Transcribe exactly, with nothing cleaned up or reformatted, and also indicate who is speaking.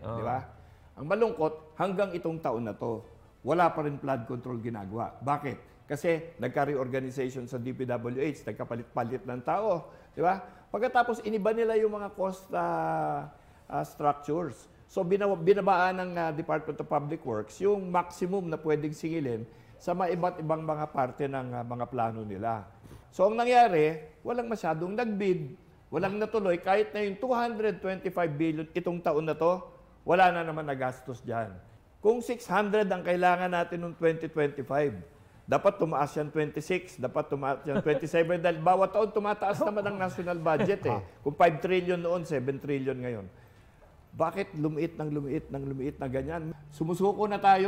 Speaker 1: Di ba? Ang malungkot, hanggang itong taon na to, wala pa rin flood control ginagawa. Bakit? Kasi nagka-reorganization sa D P W H, nagkapalit-palit ng tao. Di ba? Pagkatapos, iniba nila yung mga cost uh, uh, structures. So, binabaan ng uh, Department of Public Works yung maximum na pwedeng singilin sa mga iba't ibang mga parte ng uh, mga plano nila. So, ang nangyari, walang masyadong nag-bid, walang natuloy. Kahit na yung two hundred twenty-five billion itong taon na to, wala na naman nagastos dyan. Kung six hundred ang kailangan natin noong twenty twenty-five, dapat tumaas yan twenty-six, dapat tumaas yan twenty-seven, dahil bawat taon tumataas naman ang national budget eh. Kung five trillion noon, seven trillion ngayon. Bakit lumiit ng lumiit ng lumiit na ganyan? Sumusuko na tayo.